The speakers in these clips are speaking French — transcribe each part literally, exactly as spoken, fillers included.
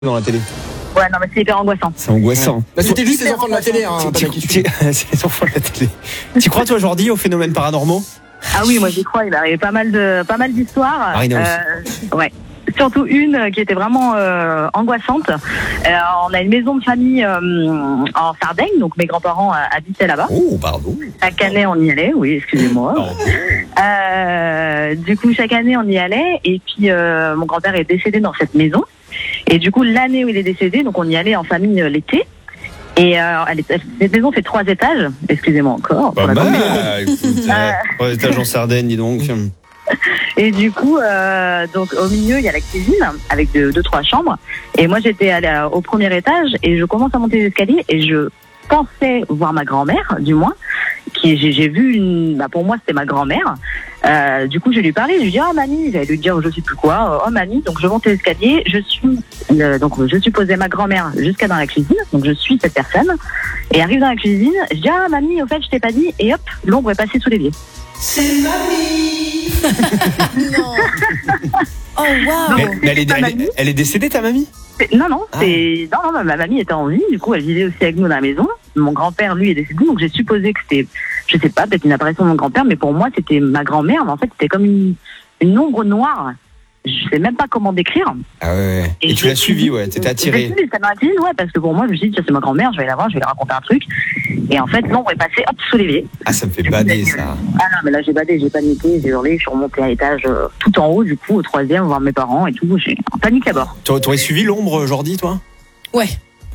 dans la télé. Ouais, non, mais c'est hyper angoissant. C'est angoissant. Ouais. Bah, c'était juste les enfants de la télé, hein. Tu- tu- tu- C'est les enfants de la télé. Tu crois, toi, Jordi, aux phénomènes paranormaux? Ah oui, moi j'y crois, il arrive pas mal de pas mal d'histoires. Marina Euh, ouais. Surtout une qui était vraiment euh, angoissante. Euh, on a une maison de famille euh, en Sardaigne, donc mes grands-parents euh, habitaient là-bas. Oh, pardon. Chaque année on y allait, oui, excusez-moi. Pardon. Euh, du coup, chaque année on y allait, et puis euh, mon grand-père est décédé dans cette maison. Et du coup, l'année où il est décédé, donc on y allait en famille euh, l'été. Et euh, elle est, cette maison fait trois étages. Excusez-moi encore. Pas pour la mal. conduite. Écoute, euh, trois étages en Sardaigne, dis donc. Et du coup, euh, donc au milieu, il y a la cuisine avec deux, deux trois chambres. Et moi, j'étais allée à- au premier étage et je commence à monter les escaliers et je pensais voir ma grand-mère, du moins. Qui j'ai, j'ai vu une, bah pour moi, c'était ma grand-mère. Euh, du coup, je lui ai parlé, je lui ai dit, oh mamie, j'allais lui dire je sais plus quoi, oh mamie. Donc je monte les escaliers, je suis, euh, donc je supposais ma grand-mère jusqu'à dans la cuisine. Donc je suis cette personne et arrive dans la cuisine. Je dis, ah mamie, au fait, je t'ai pas dit. Et hop, l'ombre est passée sous les pieds. C'est mamie. Non. Oh wow. Mais, mais elle, est, elle, est, elle est décédée, ta mamie? C'est- Non, non, c'est non, non, ma mamie était en vie. Du coup, elle vivait aussi avec nous dans la maison. Mon grand-père, lui, est décédé, donc j'ai supposé que c'était, je sais pas, peut-être une apparition de mon grand-père, mais pour moi, c'était ma grand-mère. Mais en fait, c'était comme une, une ombre noire. Je sais même pas comment décrire. Ah ouais, ouais. Et, Et tu l'as j'ai- suivi, ouais, t'étais J'ai attiré. suivi cette matinée, ouais, parce que pour moi, je me suis dit, tiens, c'est ma grand-mère, je vais la voir, je vais lui raconter un truc. Et en fait, l'ombre est passée, hop, sous les pieds. Ah, ça me fait bader, ça. Ah non, mais là, j'ai badé, j'ai paniqué, j'ai hurlé, je suis remontée à l'étage, euh, tout en haut, du coup, au troisième, voir mes parents et tout. J'ai en panique à bord. T'aurais t'aurais suivi l'ombre, Jordi, toi? Ouais.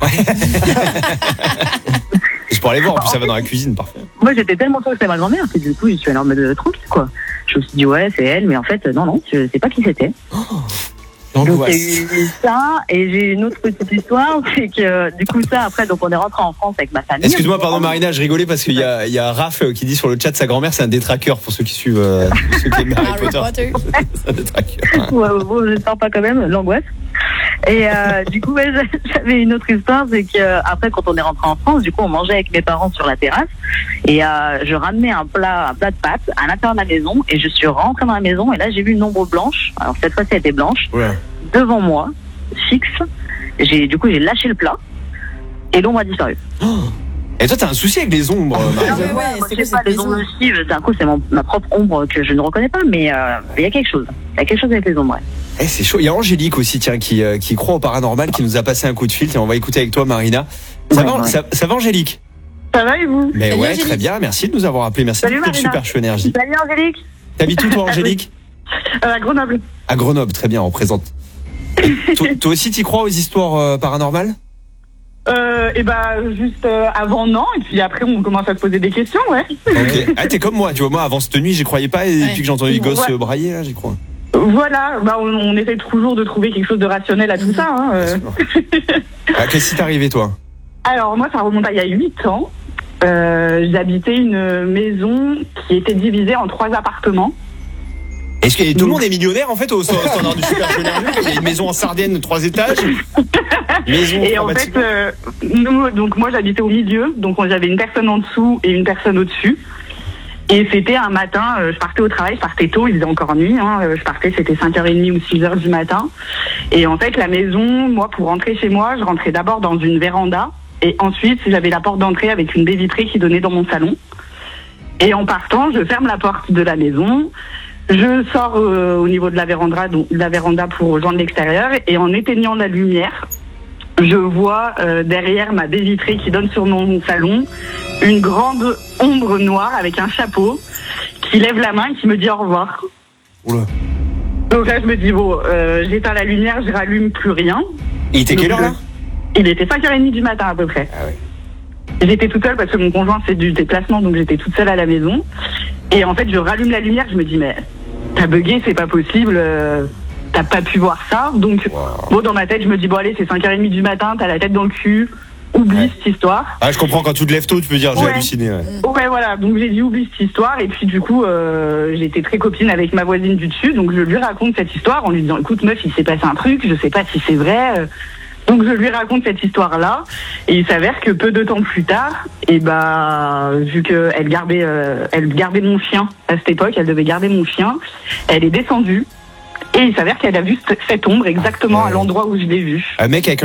Je pourrais aller voir, en plus ça va dans la cuisine, parfait. Moi, j'étais tellement sûre que c'était ma grand-mère que du coup, je suis allée en mode euh, tranquille, quoi. Je me suis dit, ouais, c'est elle, mais en fait, euh, non, non, je sais pas qui c'était. Donc, il y a L'angoisse. eu ça, et j'ai une autre petite histoire, c'est que, euh, du coup, ça, après, donc, on est rentré en France avec ma famille. Excuse-moi, pardon Marina, je rigolais parce qu'il y a, il y a Raph euh, qui dit sur le chat sa grand-mère c'est un détraqueur pour ceux qui suivent euh, ceux qui aiment Harry Harry Potter. Potter. C'est un détraqueur. Ouais, ouais, bon, j'espère pas quand même, l'angoisse. Et euh, du coup, ouais, j'avais une autre histoire, c'est que euh, après, quand on est rentré en France, du coup, on mangeait avec mes parents sur la terrasse, et euh, je ramenais un plat, un plat de pâtes à l'intérieur de la maison, et je suis rentrée dans la maison, et là, j'ai vu une ombre blanche. Alors cette fois-ci, elle était blanche, Ouais. devant moi, fixe. J'ai, du coup, j'ai lâché le plat, et l'ombre a disparu. Et toi t'as un souci avec les ombres, Marina? ouais, Moi, c'est je sais quoi pas, cette les ombres maison? aussi, d'un coup, c'est mon, ma propre ombre que je ne reconnais pas, mais euh, il y a quelque chose. Il y a quelque chose avec les ombres, ouais. Eh, c'est chaud. Il y a Angélique aussi, tiens, qui, euh, qui croit au paranormal, qui nous a passé un coup de fil. Tiens, on va écouter avec toi, Marina. Ça, Ouais, va, ouais. ça, ça va, Angélique? Ça va et vous? Mais Salut, ouais, Angélique. très bien. Merci de nous avoir appelé. Merci Salut, de cette Marina. super chou énergie. Salut Angélique. T'habites où, toi, Angélique? Euh, à Grenoble. À Grenoble, très bien, on présente. toi, toi aussi, t'y crois aux histoires euh, paranormales? Euh, et bah juste euh, avant non, et puis après on commence à se poser des questions, ouais. Ok. Ah, t'es comme moi, tu vois, moi, avant cette nuit, j'y croyais pas, et Ouais. depuis que j'ai entendu les gosses Ouais. euh, brailler, là, j'y crois. Voilà, bah on, on essaie toujours de trouver quelque chose de rationnel à tout ça. Hein, euh. Ah, qu'est-ce qui t'est arrivé, toi? Alors moi ça remonte à il y a huit ans. Euh, J'habitais une maison qui était divisée en trois appartements. Est-ce que tout le monde est millionnaire, en fait, au standard du super chou énergie? Il y a une maison en Sardaigne, trois étages. Maison Et en trois fait, bâtiments. euh, nous, donc moi j'habitais au milieu, donc j'avais une personne en dessous et une personne au-dessus. Et c'était un matin, euh, je partais au travail, je partais tôt, il faisait encore nuit, hein, euh, je partais, c'était cinq heures trente ou six heures du matin. Et en fait, la maison, moi, pour rentrer chez moi, je rentrais d'abord dans une véranda, et ensuite, j'avais la porte d'entrée avec une baie vitrée qui donnait dans mon salon. Et en partant, je ferme la porte de la maison, je sors euh, au niveau de la véranda, donc, de la véranda pour rejoindre l'extérieur, et en éteignant la lumière, je vois euh, derrière ma baie vitrée qui donne sur mon salon une grande ombre noire avec un chapeau qui lève la main et qui me dit au revoir. Oula. Donc là je me dis bon, euh, j'éteins la lumière, je rallume plus rien. Et il était quelle heure, là? Il était cinq heures trente du matin à peu près. Ah ouais. J'étais toute seule parce que mon conjoint fait du déplacement, donc j'étais toute seule à la maison. Et en fait je rallume la lumière, je me dis mais t'as bugué, c'est pas possible. euh, T'as pas pu voir ça, donc Wow. bon dans ma tête je me dis bon allez c'est cinq heures trente du matin, t'as la tête dans le cul, oublie Ouais. cette histoire. Ah, je comprends, quand tu te lèves tôt, tu peux dire j'ai Ouais. halluciné. Ouais. Ouais voilà, donc j'ai dit oublie cette histoire et puis du coup euh, j'étais très copine avec ma voisine du dessus, donc je lui raconte cette histoire en lui disant écoute meuf il s'est passé un truc, je sais pas si c'est vrai. euh. Donc je lui raconte cette histoire là et il s'avère que peu de temps plus tard, et bah vu que elle gardait euh, elle gardait mon chien à cette époque, elle devait garder mon chien, elle est descendue. Et il s'avère qu'elle a vu cette ombre exactement Ouais. à l'endroit où je l'ai vue. Un mec avec